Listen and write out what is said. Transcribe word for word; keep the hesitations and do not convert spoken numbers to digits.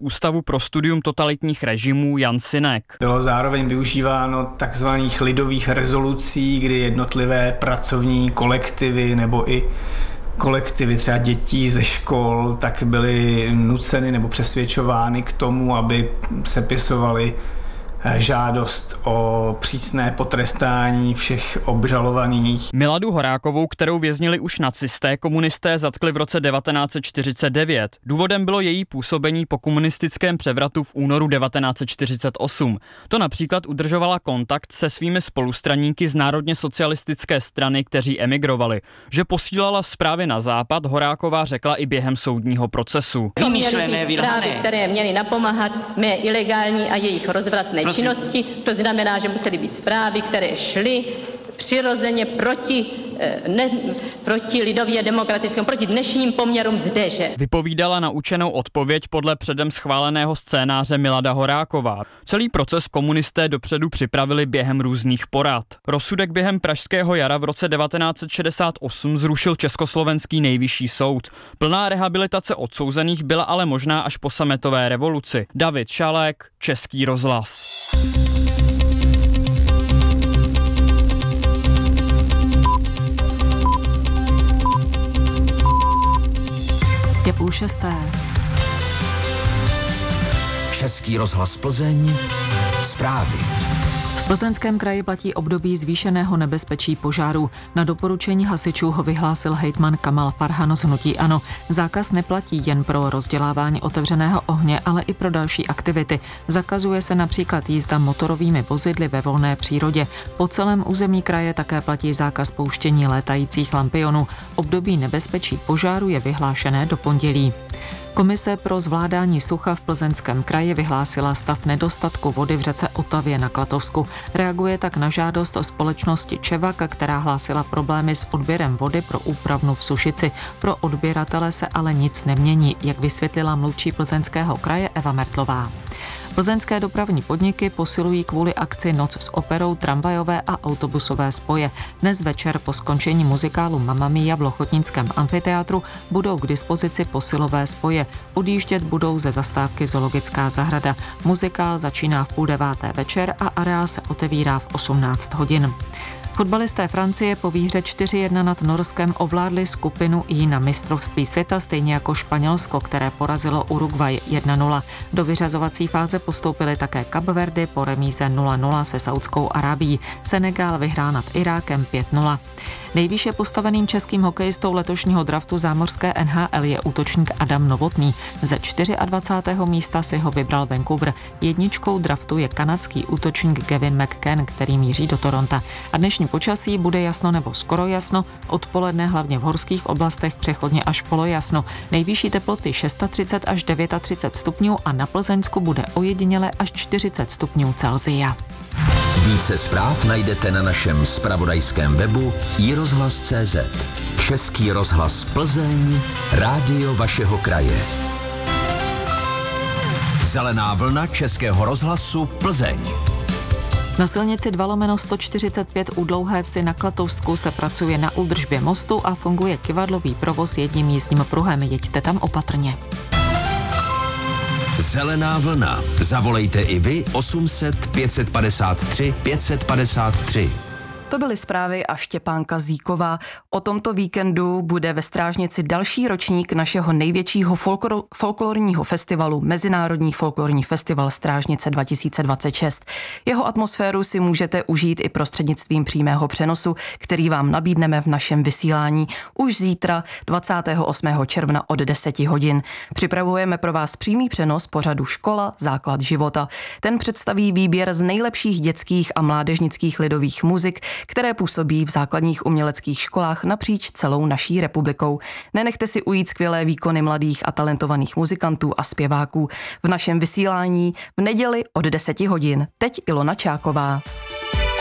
Ústavu pro studium totalitních režimů Jan Sinek. Bylo zároveň využíváno takzvaných lidových rezolucí, kdy jednotlivé pracovní kolektivy nebo i kolektivy třeba dětí ze škol tak byly nuceny nebo přesvědčovány k tomu, aby sepisovali žádost o přísné potrestání všech obžalovaných. Miladu Horákovou, kterou věznili už nacisté, komunisté zatkli v roce devatenáct set čtyřicet devět. Důvodem bylo její působení po komunistickém převratu v únoru devatenáct set čtyřicet osm. To například udržovala kontakt se svými spolustraníky z národně socialistické strany, kteří emigrovali. Že posílala zprávy na západ, Horáková řekla i během soudního procesu. Vymyšlené zprávy, které měly napomáhat mé ilegální a jejich rozvratné činnosti, to znamená, že musely být zprávy, které šly přirozeně proti, ne, proti lidově demokratickému, proti dnešním poměrům zdeže. Vypovídala naučenou odpověď podle předem schváleného scénáře Milada Horáková. Celý proces komunisté dopředu připravili během různých porad. Rozsudek během Pražského jara v roce devatenáct set šedesát osm zrušil československý nejvyšší soud. Plná rehabilitace odsouzených byla ale možná až po sametové revoluci. David Šalek, Český rozhlas. Je půl šesté. Český rozhlas Plzeň, zprávy. V Plzeňském kraji platí období zvýšeného nebezpečí požáru. Na doporučení hasičů ho vyhlásil hejtman Kamal Farhan z hnutí ANO. Zákaz neplatí jen pro rozdělávání otevřeného ohně, ale i pro další aktivity. Zakazuje se například jízda motorovými vozidly ve volné přírodě. Po celém území kraje také platí zákaz pouštění létajících lampionů. Období nebezpečí požáru je vyhlášené do pondělí. Komise pro zvládání sucha v Plzeňském kraji vyhlásila stav nedostatku vody v řece Otavě na Klatovsku. Reaguje tak na žádost o společnosti Čevak, která hlásila problémy s odběrem vody pro úpravnu v Sušici. Pro odběratele se ale nic nemění, jak vysvětlila mluvčí Plzeňského kraje Eva Mertlová. Plzeňské dopravní podniky posilují kvůli akci Noc s operou tramvajové a autobusové spoje. Dnes večer po skončení muzikálu Mamma Mia v Lochotnickém amfiteátru budou k dispozici posilové spoje. Odjíždět budou ze zastávky Zoologická zahrada. Muzikál začíná v půl deváté večer a areál se otevírá v osmnáct hodin. Fotbalisté Francie po výhře čtyři jedna nad Norskem ovládli skupinu I na mistrovství světa, stejně jako Španělsko, které porazilo Uruguay jedna nula. Do vyřazovací fáze postoupili také Kapverdy po remíze nula nula se Saudskou Arábií. Senegal vyhrál nad Irákem pět nula. Nejvýše postaveným českým hokejistou letošního draftu zámořské N H L je útočník Adam Novotný. Ze dvacátého čtvrtého místa si ho vybral Vancouver. Jedničkou draftu je kanadský útočník Kevin McCann, který míří do Toronta. A dnešní počasí bude jasno nebo skoro jasno, odpoledne hlavně v horských oblastech přechodně až polojasno. Nejvyšší teploty třicet šest až třicet devět stupňů a na Plzeňsku bude ojediněle až čtyřicet stupňů Celsia. Více zpráv najdete na našem zpravodajském webu i rozhlas tečka cé zet. Český rozhlas Plzeň, rádio vašeho kraje. Zelená vlna Českého rozhlasu Plzeň. Na silnici dva lomeno sto čtyřicet pět u Dlouhé Vsi na Klatovsku se pracuje na údržbě mostu a funguje kyvadlový provoz jedním jízdním pruhem. Jeďte tam opatrně. Zelená vlna. Zavolejte i vy osm set pět set padesát tři pět set padesát tři. To byly zprávy a Štěpánka Zíková. O tomto víkendu bude ve Strážnici další ročník našeho největšího folklor, folklorního festivalu, Mezinárodní folklorní festival Strážnice dva tisíce dvacet šest. Jeho atmosféru si můžete užít i prostřednictvím přímého přenosu, který vám nabídneme v našem vysílání už zítra dvacátého osmého června od deset hodin. Připravujeme pro vás přímý přenos pořadu Škola, základ života. Ten představí výběr z nejlepších dětských a mládežnických lidových muzik, které působí v základních uměleckých školách napříč celou naší republikou. Nenechte si ujít skvělé výkony mladých a talentovaných muzikantů a zpěváků v našem vysílání v neděli od deset hodin. Teď Ilona Čáková.